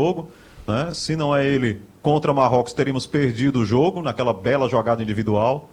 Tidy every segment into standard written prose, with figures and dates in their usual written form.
jogo, né? Se não é ele contra Marrocos, teríamos perdido o jogo naquela bela jogada individual.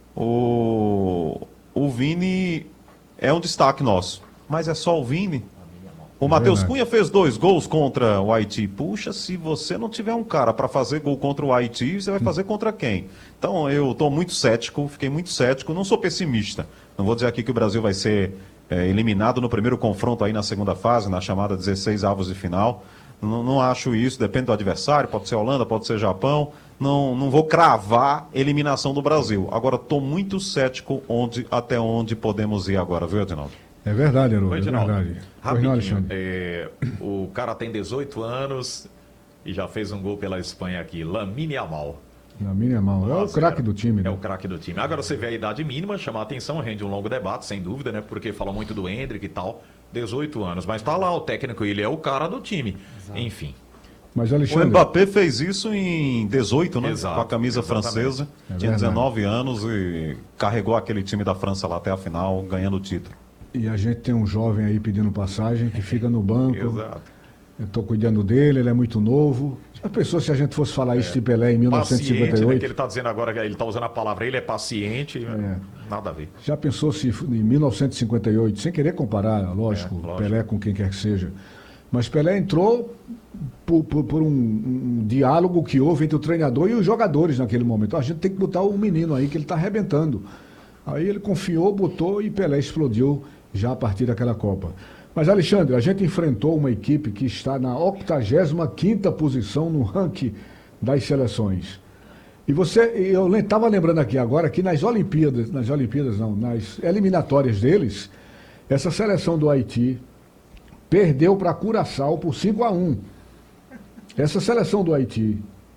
O Vini é um destaque nosso, mas é só o Vini. O Matheus Cunha fez 2 gols contra o Haiti. Puxa, se você não tiver um cara para fazer gol contra o Haiti, você vai fazer contra quem? Então eu estou muito cético, fiquei muito cético, não sou pessimista. Não vou dizer aqui que o Brasil vai ser eliminado no primeiro confronto aí na segunda fase, na chamada 16 avos de final. Não acho isso, depende do adversário, pode ser Holanda, pode ser Japão. Não vou cravar eliminação do Brasil. Agora, estou muito cético até onde podemos ir agora, viu, Edinaldo? É verdade, Haroldo, é Edinaldo, verdade. rapidinho, o cara tem 18 anos e já fez um gol pela Espanha aqui, Lamine Yamal. Lamine Yamal, é o craque do time, né? É o craque do time. Agora você vê a idade mínima, chama a atenção, rende um longo debate, sem dúvida, né? Porque fala muito do Endrick e tal, 18 anos. Mas tá lá o técnico, ele é o cara do time. Exato. Enfim. Mas, Alexandre... O Mbappé fez isso em 18, né? Exato, com a camisa exatamente. francesa. Tinha 19 anos e carregou aquele time da França lá até a final, ganhando o título. E a gente tem um jovem aí pedindo passagem, que fica no banco. Exato. Eu estou cuidando dele, ele é muito novo. Já pensou se a gente fosse falar isso de Pelé em 1958? Paciente, né, que ele está dizendo agora, ele está usando a palavra, ele é paciente, nada a ver. Já pensou se em 1958, sem querer comparar, lógico, Pelé com quem quer que seja, mas Pelé entrou por um diálogo que houve entre o treinador e os jogadores naquele momento. A gente tem que botar o menino aí, que ele está arrebentando. Aí ele confiou, botou e Pelé explodiu já a partir daquela Copa. Mas, Alexandre, a gente enfrentou uma equipe que está na 85ª posição no ranking das seleções. E eu estava lembrando aqui agora que nas eliminatórias deles, essa seleção do Haiti perdeu para Curaçao por 5-1. Essa seleção do Haiti,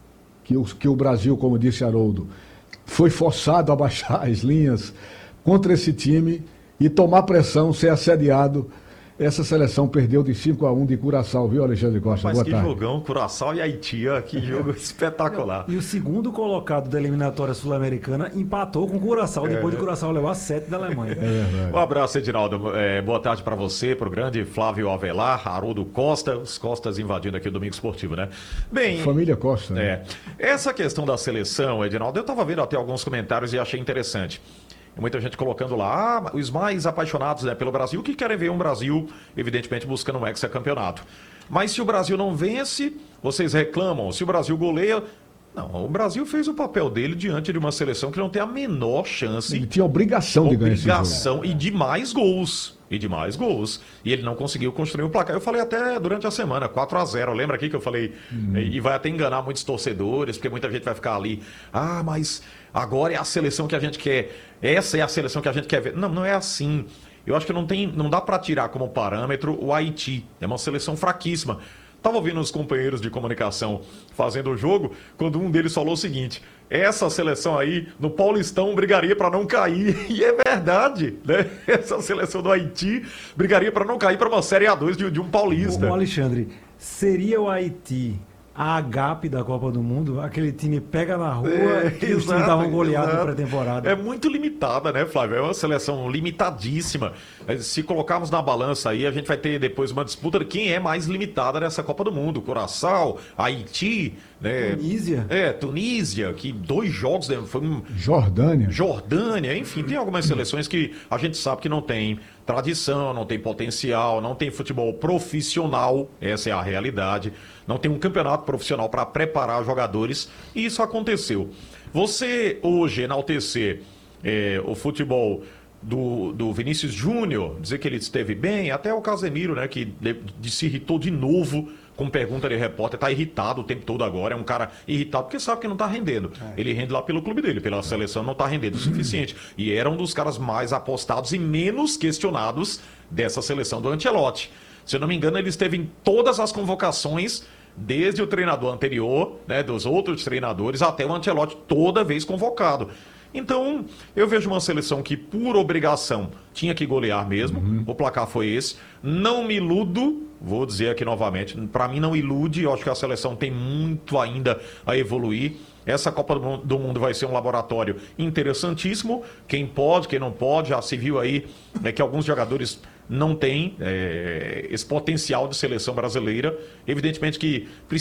que o Brasil, como disse Haroldo, foi forçado a baixar as linhas contra esse time e tomar pressão, ser assediado. Essa seleção perdeu de 5-1 de Curaçao, viu, Alexandre Costa? Mas boa que tarde. Jogão, Curaçao e Haiti, que jogo espetacular. E o segundo colocado da eliminatória sul-americana empatou com o Curaçao, depois de Curaçao levar 7 da Alemanha. Um abraço, Edinaldo. Boa tarde para você, para o grande Flávio Avelar, Haroldo Costa, os Costas invadindo aqui o Domingo Esportivo, né? Bem, família Costa. Né? Essa questão da seleção, Edinaldo, eu estava vendo até alguns comentários e achei interessante. Muita gente colocando lá, os mais apaixonados, né, pelo Brasil, que querem ver um Brasil, evidentemente, buscando um hexacampeonato. Mas se o Brasil não vence, vocês reclamam. Se o Brasil goleia... Não, o Brasil fez o papel dele diante de uma seleção que não tem a menor chance. Ele tinha obrigação de ganhar esse jogo. E de mais gols. E ele não conseguiu construir um placar. Eu falei até durante a semana, 4-0. Lembra aqui que eu falei? E vai até enganar muitos torcedores, porque muita gente vai ficar ali. Ah, mas agora é a seleção que a gente quer. Essa é a seleção que a gente quer ver. Não é assim. Eu acho que não dá para tirar como parâmetro o Haiti. É uma seleção fraquíssima. Estava ouvindo os companheiros de comunicação fazendo o jogo, quando um deles falou o seguinte: essa seleção aí, no Paulistão, brigaria para não cair. E é verdade, né? Essa seleção do Haiti brigaria para não cair para uma Série A2 de um paulista. O Alexandre, seria o Haiti a agape da Copa do Mundo? Aquele time pega na rua e os times estavam goleados na pré-temporada. É muito limitada, né, Flávio? É uma seleção limitadíssima. Se colocarmos na balança aí, a gente vai ter depois uma disputa de quem é mais limitada nessa Copa do Mundo. Curaçao, Haiti, né? Tunísia, que 2 jogos... Foi Jordânia, enfim, tem algumas seleções que a gente sabe que não tem tradição, não tem potencial, não tem futebol profissional, essa é a realidade, não tem um campeonato profissional para preparar jogadores, e isso aconteceu. Você hoje enaltecer o futebol do Vinícius Júnior, dizer que ele esteve bem, até o Casemiro, né, que se irritou de novo com pergunta de repórter, tá irritado o tempo todo agora, é um cara irritado porque sabe que não tá rendendo. Ele rende lá pelo clube dele, pela seleção não tá rendendo o suficiente. E era um dos caras mais apostados e menos questionados dessa seleção do Ancelotti. Se eu não me engano, ele esteve em todas as convocações, desde o treinador anterior, né, dos outros treinadores, até o Ancelotti, toda vez convocado. Então, eu vejo uma seleção que, por obrigação, tinha que golear mesmo. O placar foi esse. Não me iludo, vou dizer aqui novamente, para mim não ilude, eu acho que a seleção tem muito ainda a evoluir. Essa Copa do Mundo vai ser um laboratório interessantíssimo. Quem pode, quem não pode, já se viu aí que alguns jogadores não têm esse potencial de seleção brasileira. Evidentemente que precisa